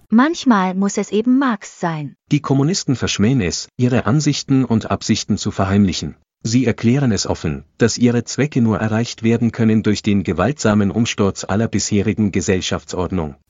Manchmal muss es eben Marx sein. Die Kommunisten verschmähen es, ihre Ansichten und Absichten zu verheimlichen. Sie erklären es offen, dass ihre Zwecke nur erreicht werden können durch den gewaltsamen Umsturz aller bisherigen Gesellschaftsordnung.